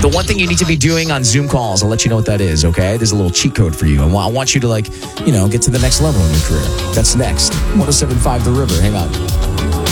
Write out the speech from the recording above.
The one thing you need to be doing on Zoom calls, I'll let you know what that is, okay? There's a little cheat code for you. I want you to, get to the next level in your career. That's next. 107.5 The River. Hang on.